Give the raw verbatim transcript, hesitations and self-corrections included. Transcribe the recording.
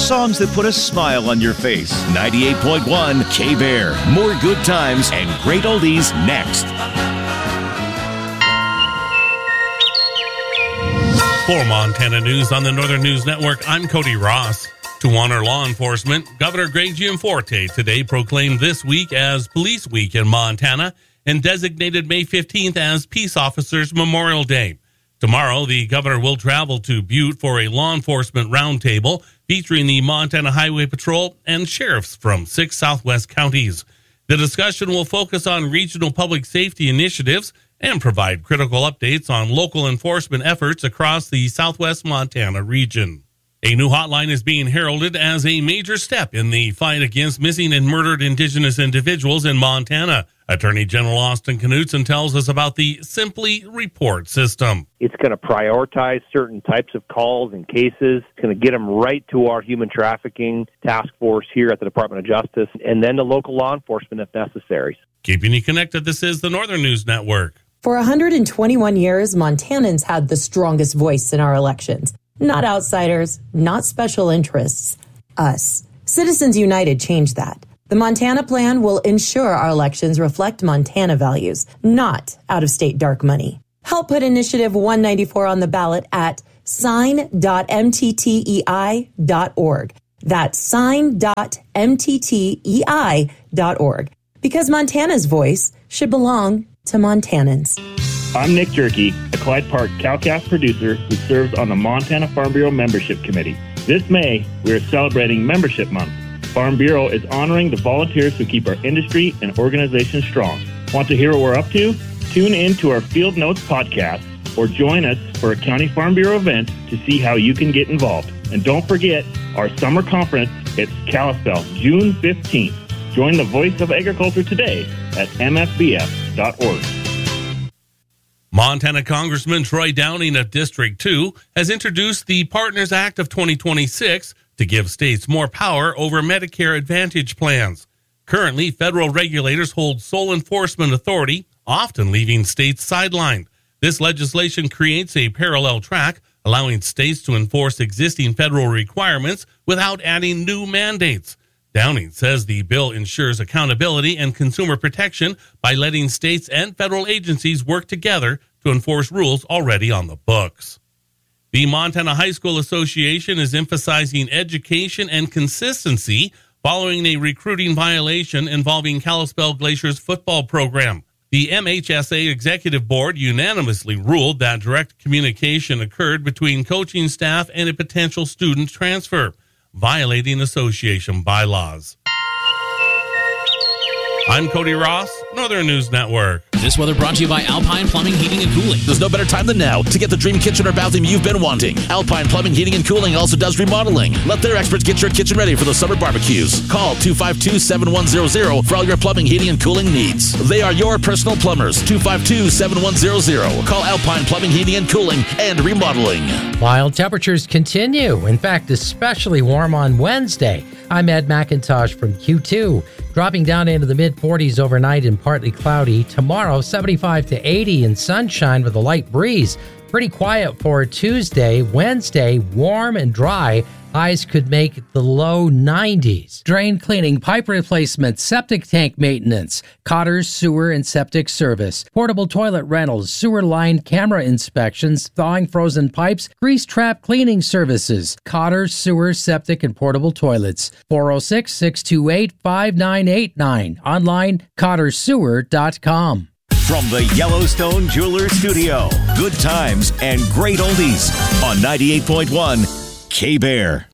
songs that put a smile on your face. ninety-eight point one K-Bear. More good times and great oldies next. For Montana News on the Northern News Network, I'm Cody Ross. To honor law enforcement, Governor Greg Gianforte today proclaimed this week as Police Week in Montana and designated May fifteenth as Peace Officers Memorial Day. Tomorrow, the governor will travel to Butte for a law enforcement roundtable featuring the Montana Highway Patrol and sheriffs from six southwest counties. The discussion will focus on regional public safety initiatives and provide critical updates on local enforcement efforts across the southwest Montana region. A new hotline is being heralded as a major step in the fight against missing and murdered Indigenous individuals in Montana. Attorney General Austin Knudsen tells us about the Simply Report system. It's going to prioritize certain types of calls and cases. It's going to get them right to our human trafficking task force here at the Department of Justice, and then to local law enforcement if necessary. Keeping you connected, this is the Northern News Network. For one hundred twenty-one years, Montanans had the strongest voice in our elections. Not outsiders, not special interests, us. Citizens United changed that. The Montana Plan will ensure our elections reflect Montana values, not out-of-state dark money. Help put Initiative one ninety-four on the ballot at sign dot m t t e i dot org. That's sign dot m t t e i dot org. Because Montana's voice should belong to Montanans. I'm Nick Jerky, a Clyde Park Cowcast producer who serves on the Montana Farm Bureau Membership Committee. This May, we are celebrating Membership Month. Farm Bureau is honoring the volunteers who keep our industry and organization strong. Want to hear what we're up to? Tune in to our Field Notes podcast or join us for a County Farm Bureau event to see how you can get involved. And don't forget our summer conference. It's Kalispell, June fifteenth. Join the Voice of Agriculture today at m f b f dot org. Montana Congressman Troy Downing of District two has introduced the Partners Act of twenty twenty-six to give states more power over Medicare Advantage plans. Currently, federal regulators hold sole enforcement authority, often leaving states sidelined. This legislation creates a parallel track, allowing states to enforce existing federal requirements without adding new mandates. Downing says the bill ensures accountability and consumer protection by letting states and federal agencies work together to enforce rules already on the books. The Montana High School Association is emphasizing education and consistency following a recruiting violation involving Kalispell Glacier's football program. The M H S A Executive Board unanimously ruled that direct communication occurred between coaching staff and a potential student transfer, violating association bylaws. I'm Cody Ross, Northern News Network. This weather brought to you by Alpine Plumbing, Heating, and Cooling. There's no better time than now to get the dream kitchen or bathroom you've been wanting. Alpine Plumbing, Heating, and Cooling also does remodeling. Let their experts get your kitchen ready for the summer barbecues. Call two five two, seven one zero zero for all your plumbing, heating, and cooling needs. They are your personal plumbers. two five two, seven one zero zero. Call Alpine Plumbing, Heating, and Cooling and Remodeling. Wild temperatures continue. In fact, especially warm on Wednesday. I'm Ed McIntosh from Q two. Dropping down into the mid forties overnight and partly cloudy. Tomorrow, seventy-five to eighty and sunshine with a light breeze. Pretty quiet for Tuesday. Wednesday, warm and dry. Highs could make the low nineties. Drain cleaning, pipe replacement, septic tank maintenance, Cotter's sewer and septic service, portable toilet rentals, sewer line camera inspections, thawing frozen pipes, grease trap cleaning services, Cotter's sewer, septic, and portable toilets. four oh six, six two eight, five nine eight nine. Online, cotters sewer dot com. From the Yellowstone Jeweler Studio, good times and great oldies on ninety-eight point one K-Bear.